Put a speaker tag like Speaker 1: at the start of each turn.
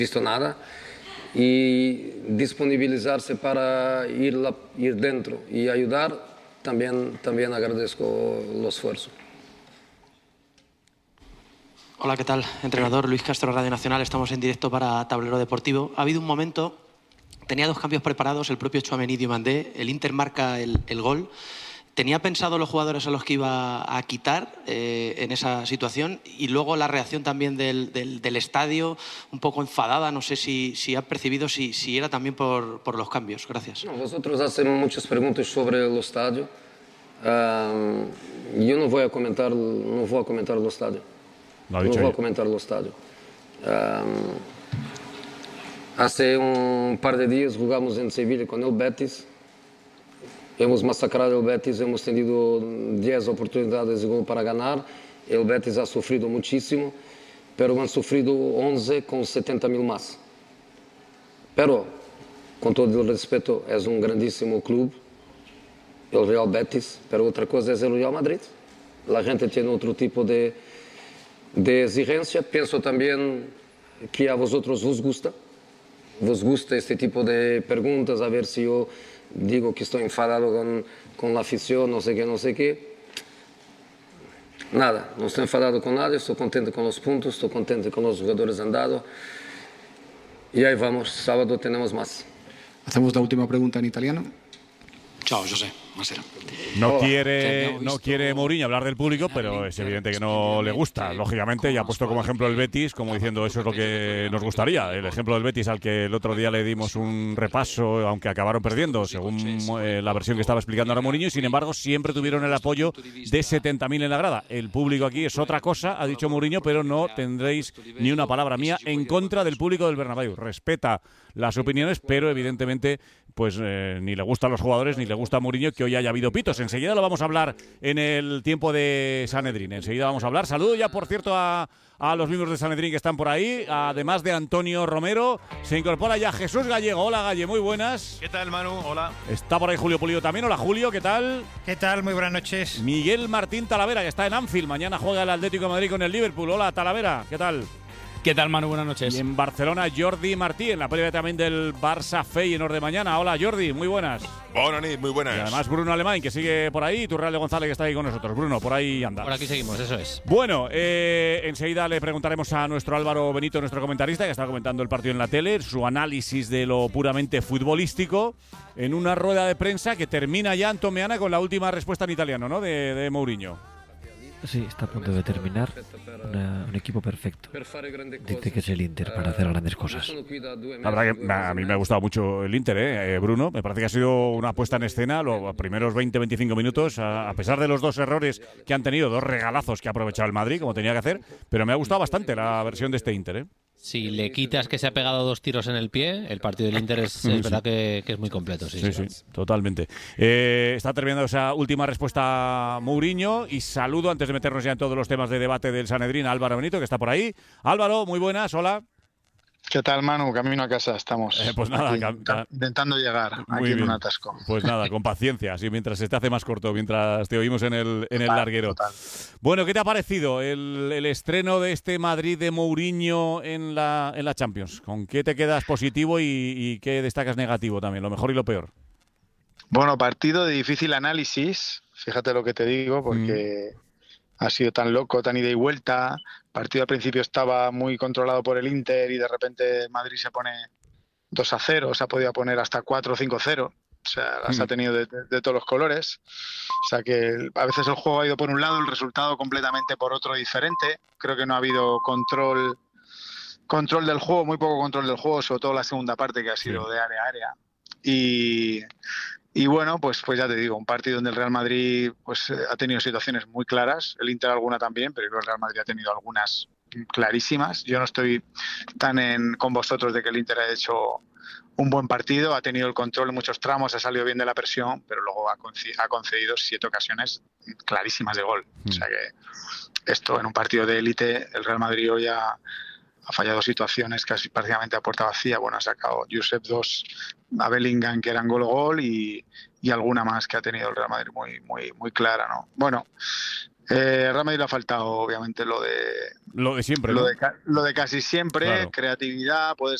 Speaker 1: visto nada y disponibilizarse para ir dentro y ayudar, también agradezco el esfuerzo.
Speaker 2: Hola, ¿qué tal? Entrenador Luis Castro, Radio Nacional. Estamos en directo para Tablero Deportivo. Ha habido un momento, tenía 2 cambios preparados, el propio Tchouaméni y Diomandé. El Inter marca el gol. ¿Tenía pensado los jugadores a los que iba a quitar en esa situación? Y luego la reacción también del estadio, un poco enfadada. No sé si ha percibido si era también por los cambios. Gracias.
Speaker 1: No, vosotros hacen muchas preguntas sobre el estadio. Yo no voy a comentar el estadio. No voy a comentar el estadio. Hace un par de días jugamos en Sevilla con el Betis. Hemos masacrado el Betis, hemos tenido 10 oportunidades de gol para ganar. El Betis ha sufrido muchísimo, pero han sufrido 11 con 70.000 más. Pero, con todo el respeto, es un grandísimo club, el Real Betis, pero otra cosa es el Real Madrid. La gente tiene otro tipo de exigencia. Pienso también que a vosotros vos gusta este tipo de preguntas, a ver si yo digo que estoy enfadado con la afición, no sé qué. Nada, no estoy enfadado con nadie, estoy contento con los puntos, estoy contento con los jugadores han dado. Y ahí vamos, sábado tenemos más.
Speaker 3: Hacemos la última pregunta en italiano.
Speaker 2: Chao, José. Masera.
Speaker 4: No quiere Mourinho hablar del público, pero es evidente que no le gusta, lógicamente, y ha puesto como ejemplo el Betis, como diciendo eso es lo que nos gustaría. El ejemplo del Betis, al que el otro día le dimos un repaso, aunque acabaron perdiendo, según la versión que estaba explicando ahora Mourinho, y sin embargo siempre tuvieron el apoyo de 70.000 en la grada. El público aquí es otra cosa, ha dicho Mourinho, pero no tendréis ni una palabra mía en contra del público del Bernabéu. Respeta las opiniones, pero evidentemente pues ni le gusta a los jugadores ni le gusta a Mourinho que hoy haya habido pitos. Enseguida lo vamos a hablar en el tiempo de Sanedrín. Enseguida vamos a hablar. Saludo ya, por cierto, a los miembros de Sanedrín que están por ahí. Además de Antonio Romero, se incorpora ya Jesús Gallego. Hola, Galle, muy buenas.
Speaker 5: ¿Qué tal, Manu? Hola.
Speaker 4: Está por ahí Julio Pulido también. Hola, Julio, ¿qué tal?
Speaker 6: ¿Qué tal? Muy buenas noches.
Speaker 4: Miguel Martín Talavera, que está en Anfield. Mañana juega el Atlético de Madrid con el Liverpool. Hola, Talavera, ¿qué tal?
Speaker 7: ¿Qué tal, Manu? Buenas noches.
Speaker 4: Y en Barcelona, Jordi Martí, en la previa también del Barça Feyenoord de mañana. Hola, Jordi, muy buenas.
Speaker 8: Buenas, muy buenas.
Speaker 4: Y además Bruno Alemán, que sigue por ahí, y Turral de González, que está ahí con nosotros. Bruno, por ahí anda.
Speaker 7: Por aquí seguimos, eso es.
Speaker 4: Bueno, enseguida le preguntaremos a nuestro Álvaro Benito, nuestro comentarista, que está comentando el partido en la tele, su análisis de lo puramente futbolístico, en una rueda de prensa que termina ya Anton Meana con la última respuesta en italiano, ¿no?, de Mourinho.
Speaker 9: Sí, está a punto de terminar. Un equipo perfecto. Dice que es el Inter para hacer grandes cosas.
Speaker 4: La verdad que a mí me ha gustado mucho el Inter, Bruno. Me parece que ha sido una puesta en escena los primeros 20-25 minutos, a pesar de los 2 errores que han tenido, 2 regalazos que ha aprovechado el Madrid, como tenía que hacer. Pero me ha gustado bastante la versión de este Inter,
Speaker 7: Si le quitas que se ha pegado 2 tiros en el pie, el partido del Inter es verdad que es muy completo. Sí,
Speaker 4: totalmente. Está terminando esa última respuesta Mourinho y saludo, antes de meternos ya en todos los temas de debate del Sanedrín, a Álvaro Benito, que está por ahí. Álvaro, muy buenas, hola.
Speaker 10: ¿Qué tal, Manu? Camino a casa estamos.
Speaker 4: Pues nada,
Speaker 10: intentando llegar aquí en un atasco.
Speaker 4: Pues nada, con paciencia, así mientras se te hace más corto, mientras te oímos en el larguero.
Speaker 10: Total.
Speaker 4: Bueno, ¿qué te ha parecido el estreno de este Madrid de Mourinho en la Champions? ¿Con qué te quedas positivo y qué destacas negativo también, lo mejor y lo peor?
Speaker 10: Bueno, partido de difícil análisis, fíjate lo que te digo, porque ha sido tan loco, tan ida y vuelta. El partido al principio estaba muy controlado por el Inter y de repente Madrid se pone 2-0, se ha podido poner hasta 4 o 5-0. O sea, las ha tenido de todos los colores. O sea que a veces el juego ha ido por un lado, el resultado completamente por otro diferente. Creo que no ha habido control del juego, muy poco control del juego, sobre todo la segunda parte que ha sido de área a área. Y bueno, pues ya te digo, un partido donde el Real Madrid pues ha tenido situaciones muy claras, el Inter alguna también, pero el Real Madrid ha tenido algunas clarísimas. Yo no estoy tan con vosotros de que el Inter ha hecho un buen partido, ha tenido el control en muchos tramos, ha salido bien de la presión, pero luego ha concedido 7 ocasiones clarísimas de gol. O sea que esto en un partido de élite, el Real Madrid hoy ha fallado situaciones casi prácticamente a puerta vacía. Bueno, ha sacado Josep 2 a Bellingham, que eran gol y alguna más que ha tenido el Real Madrid muy clara, ¿no? Bueno, Real Madrid le ha faltado, obviamente, lo de
Speaker 4: siempre,
Speaker 10: lo
Speaker 4: ¿no?
Speaker 10: de casi siempre,
Speaker 4: Claro.
Speaker 10: creatividad, poder